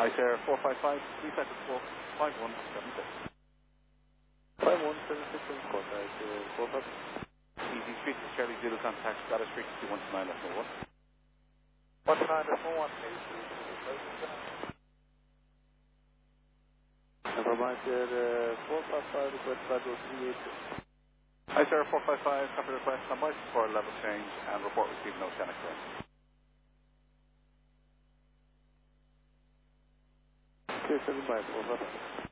Hi, sir. 455, 3 seconds, 5176. 5176 Portage, 45. Easy Street to Charlie Zulu contact Scottish frequency 129.1. 129.1, never mind, 455, request 5038. Hi, sir. 455, copy request, stand by for level change and report received no Sonic current. 275, 455.